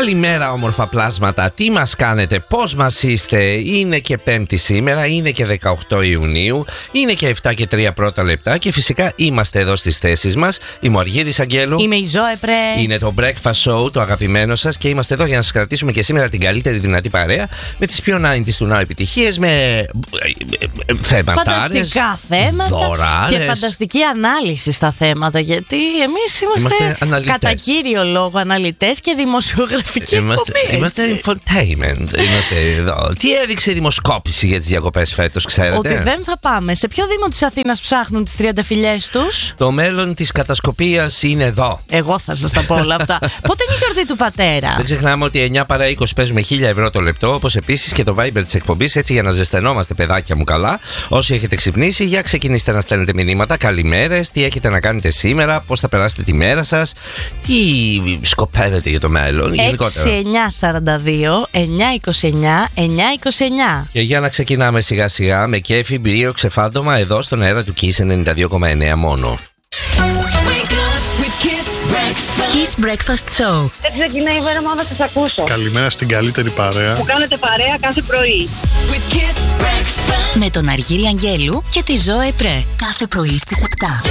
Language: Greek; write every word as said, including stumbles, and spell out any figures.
Καλημέρα όμορφα πλάσματα, τι μας κάνετε, πώς μας είστε? Είναι και Πέμπτη σήμερα, είναι και δεκαοκτώ Ιουνίου, είναι και επτά και τρία πρώτα λεπτά και φυσικά είμαστε εδώ στις θέσεις μας. Είμαι ο Αργύρης Αγγέλου. Είμαι η Ζωέ Πρέ. Είναι το Breakfast Show, το αγαπημένο σας, και είμαστε εδώ για να σας κρατήσουμε και σήμερα την καλύτερη δυνατή παρέα με τις πιο ενενήντα του Now επιτυχίες, με θεματάρες, φανταστικά θέματα δωράρες και φανταστική ανάλυση στα θέματα, γιατί εμείς είμαστε, είμαστε κατά κύριο λόγο αναλυτές και δημοσιογραφικοί. Είμαστε, είμαστε infotainment. Είμαστε εδώ. Τι έδειξε η δημοσκόπηση για τις διακοπές φέτος, ξέρετε? Ότι δεν θα πάμε. Σε ποιο δήμο της Αθήνας ψάχνουν τις τριανταφυλιές τους? Το μέλλον της κατασκοπίας είναι εδώ. Εγώ θα σας τα πω όλα αυτά. Πότε είναι η γιορτή του πατέρα? Δεν ξεχνάμε ότι εννιά παρά είκοσι παίζουμε χίλια ευρώ το λεπτό, όπως επίσης και το Viber της εκπομπής, έτσι για να ζεσθενόμαστε, παιδάκια μου, καλά. Όσοι έχετε ξυπνήσει, για ξεκινήστε να στέλνετε μηνύματα. Καλημέρες, τι έχετε να κάνετε σήμερα, πώς θα περάσετε τη μέρα σας, τι σκοπεύετε για το μέλλον γενικότερα. έξι εννιά σαράντα δύο εννιά είκοσι εννιά εννιά είκοσι εννιά. Και για να ξεκινάμε σιγά σιγά με κέφι, μπρίο, ξεφάντωμα εδώ στον αέρα του Kiss ενενήντα δύο κόμμα εννέα μόνο. Kiss Breakfast Show. Έτσι ξεκινάει η μέρα μου, θα σας ακούσω. Καλημέρα στην καλύτερη παρέα που κάνετε παρέα κάθε πρωί. Με τον Αργύρη Αγγέλου και τη Ζωέ Πρέ. Κάθε πρωί στις επτά.